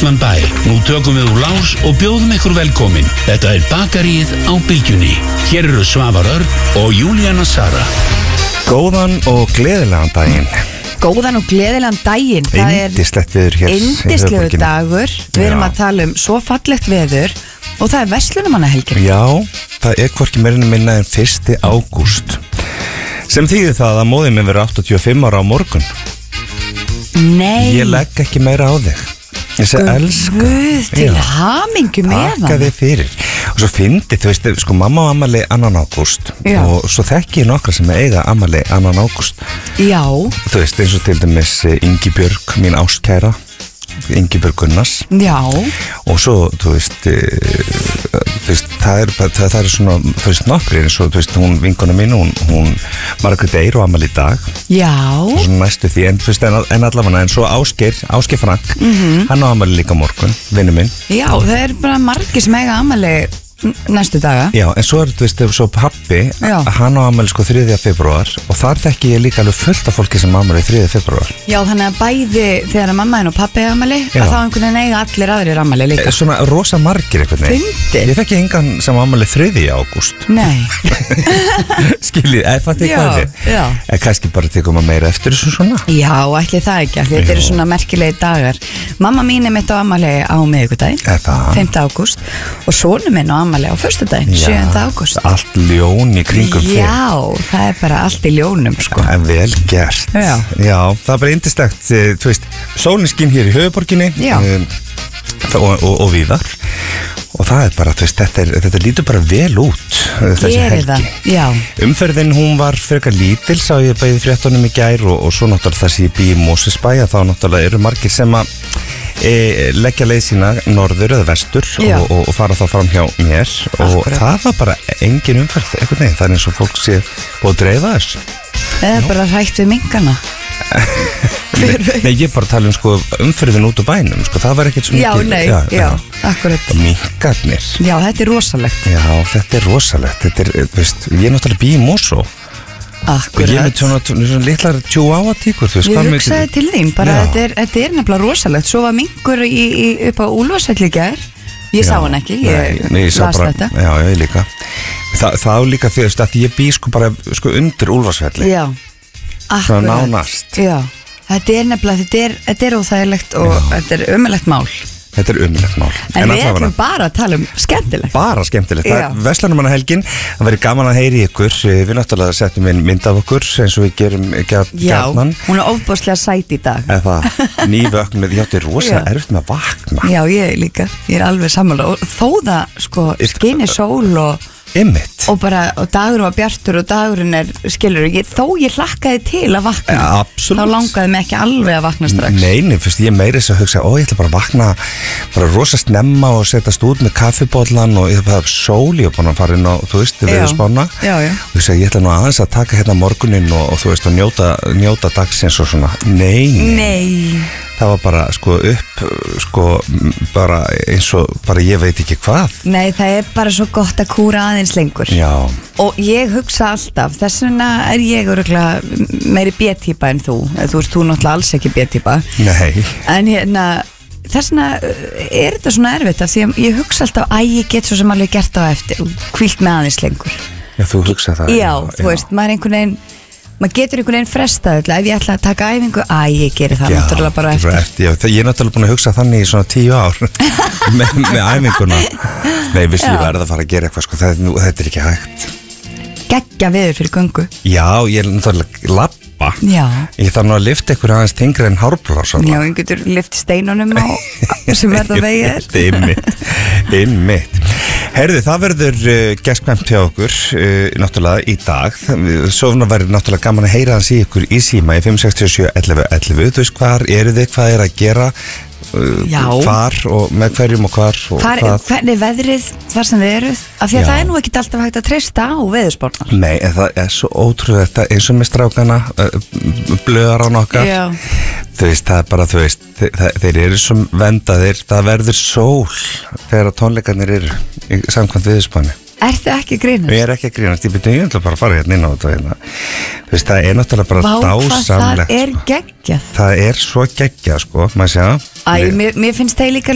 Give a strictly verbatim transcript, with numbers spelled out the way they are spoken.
allan bæ. Nú tökum við úr lás og bjóðum ykkur velkomin. Þetta er bakaríið á Bylgjunni. Hér eru Svavar Örn og Júlíana Sara. Góðan og gleðilegan daginn. Góðan og gleðilegan daginn. Það er yndislegt veður hér. Yndislegu dagur. Við erum að tala um svo fallegt veður og það er verslunarmannahelgin. Já, það er hvorki meirinu minna en fyrsta ágúst. Sem þýðir það að móðir minn verður áttatíu og fimm ára á morgun. Nei. Ég legg ekki meira á þig. Ég segi elska. Guð til hamingju með hann. Takka þig fyrir. Og svo fyndi, þú veist, sko mamma á afmæli annan ágúst. Já. Og svo þekki ég nokkra sem eiga afmæli annan ágúst. Já. Þú veist, eins og til dæmis Ingibjörg, mín ástkæra, Ingibjörg Gunnars. Já. Og svo, þú veist, e, þú veist það er, það, það er svona, þú veist, nokkri eins og, þú veist, hún vinkona mín, hún, hún Margrét Eir og afmæli í dag. Já. Og svona næstu því, en þú veist, en, en allavega, en svo Ásgeir, Ásgeir Frank, mm-hmm. hann á afmæli líka morgun, vinnu minn. Já, það er bara margir sem eiga afmæli næstu daga. Já, en svo er þetta, veist, svo pappi, Já. hann á afmæli sko þriðja febrúar og þar þekki ég líka alveg fullt af fólki sem afmæli þriðja febrúar. Já, þannig að bæði þegar að mamma og pappi eiga afmæli, að þá einhvern veginn eiga allir aðrir afmæli líka. Svona rosa margir einhvern veginn. Fyndið. Ég þekki engan sem afmæli þriðja ágúst. Nei. Skiljið, eða fattu ég hvað þið? Já. En kannski bara tekum að meira eftir þessu svona. Já, ætli það ekki, af því þetta eru svona merkilegi dagar. Mamma mín er mitt á afmæli á miðvikudaginn, Er það? fimmta ágúst, og sonur minn á afmæli á föstudaginn, sjöunda ágúst. Allt ljón í kringum þig. Já, það er bara allt í ljónum, sko. En vel gert. Já. Já, það er bara yndislegt, þú veist, sólin skín hér í höfuborginni um, og, og, og víðar. Og það er bara, þú veist, þetta, er, þetta lítur bara vel út þessi Gerir helgi. það, já. Umferðin, hún var frekar lítil, sá ég bæði fréttunum í gær og, og svo náttúrulega þessi í bí í Mosfellsbæ, þá náttúrulega eru margir sem að e, leggja leið sína norður eða vestur og, og, og fara þá fram hjá mér. Og Akkurat. það var bara engin umferð, einhvern veginn, það er eins og fólk sé búið að dreifa þessu. Eða bara hrætt við minkana. Hver veit? Nei, ég bara tala um sko umferðin út á bænum, sko, það var ekkert svo Já, mikið. nei, já, já, akkurat. Minkarnir. Já, þetta er rosalegt. Já, þetta er rosalegt, þetta er, þú veist, ég er náttúrulega bí í Mosó. Og ég er með svona, svona litlar tjúáatíkur, þú veist, Ég hvað hugsaði til þín, bara Já. þetta er, þetta er nefnilega rosalegt. Svo var minkur í, í, upp á Úlfarsvelli í gær. Ég sá hann ekki, ég nei, nei, ég sá las bara, þetta. Já, ég líka. Þa, það á líka því að ég bý sko bara sko undir Úlfarsvelli. Já, Svona akkurat. nánast. Já, þetta er nefnilega, þetta er, þetta er óþægilegt og Já. þetta er ömulegt mál. Þetta er umlegt mál. En, við allavega- ætlum bara að tala um skemmtilegt. Bara skemmtilegt, það Já. er Verslunarmannahelgin. Það verður gaman að heyri ykkur. Við náttúrulega settum inn mynd af okkur eins og við gerum Já, gjarnan. hún er ofbáslega sæt í dag. Eða nývöknuð, ég átti rosa Já. erfitt með að vakna. Já, ég líka, ég er alveg sammála og þó það, sko, skinni sól og, Einmitt. og bara, og dagurinn var bjartur og dagurinn er, skilur ég, þó ég hlakkaði til að vakna. Ja, absolutt. Þá langaði mig ekki alveg að vakna strax. Nei, nei, fyrst ég meiri þess að hugsa, ó, ég ætla bara að vakna bara rosa snemma og setjast út með kaffibóllan og ég ætla bara sól, ég er búin að fara inn á, þú veist, Já. veðurspána. Já, já. Og ég segi, ég ætla nú aðeins að taka hérna morguninn og, og þú veist, og njóta, njóta dagsins og svona. Nei, nei. Nei. Það var bara, sko, upp, sko, m, bara eins og, bara ég veit ekki hvað. Nei, það er bara svo gott að kúra aðeins lengur. Já. Og ég hugsa alltaf, þess vegna er ég örugglega meiri B-típa en þú. Þú veist, þú er náttúrulega alls ekki B-típa. Nei. En hérna, þess vegna er þetta svona erfitt af því að ég hugsa alltaf að ég get svo sem alveg gert á eftir og hvílt með aðeins lengur. Já, þú hugsa það. Já, þú veist, maður er einhvern veginn, maður getur einhvern veginn frestað öll. Ef ég ætla að taka æfingu, æ, ég geri það náttúrulega bara Já, eftir. já, það- ég er náttúrulega búin að hugsa þannig í svona tíu ár með, með æfinguna. Nei, vissi ég Já. verði að fara að gera eitthvað, sko, það, nú, þetta er ekki hægt. Geggja veður fyrir göngu. Já, ég er náttúrulega labba. Já. Ég þarf nú að lyfta eitthvað aðeins þyngri en hárblásar. Já, ég getur lift steinunum á sem verða vegið er. Þetta er einmitt, einmitt. Herði, það verður uh, gestkvæmt hjá okkur uh, náttúrulega í dag. Svo verður náttúrulega gaman að heyra hans í ykkur í síma í fimm sex sjö ellefu ellefu. Þú veist, hvar eru þið, hvað er að gera, uh, Já. hvar og með hverjum og hvar og Hvar, hvað. hvernig er veðrið þar sem þið eruð? Af því að Já. það er nú ekkit alltaf hægt að treysta á veðurspárnar. Nei, en það er svo ótrúlega þetta eins og með strákana, uh, blöðar á nokkar. Já. Þú veist, það er bara, þú veist, þeir, þeir eru svo vendaðir, það verður sól þegar tónleikarnir eru í samkvæmt viðspáni. Ertu ekki að grínast? Ég er ekki að grínast, ég byrja ég ætla bara að fara hérna inn á þetta hérna. Þú veist, það er náttúrulega bara Vá, hvað það dásamlegt er sko. geggjað. Það er svo geggjað, sko, maður sé það. Æ, mér, mér finnst það líka